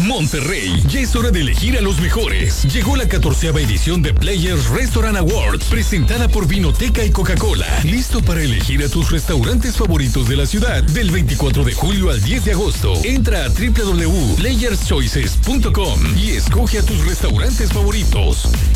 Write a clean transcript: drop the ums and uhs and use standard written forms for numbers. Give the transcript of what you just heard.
Monterrey, ya es hora de elegir a los mejores. Llegó la 14ª edición de Players Restaurant Awards, presentada por Vinoteca y Coca-Cola. Listo para elegir a tus restaurantes favoritos de la ciudad del 24 de julio al 10 de agosto. Entra a www.playerschoices.com y escoge a tus restaurantes favoritos.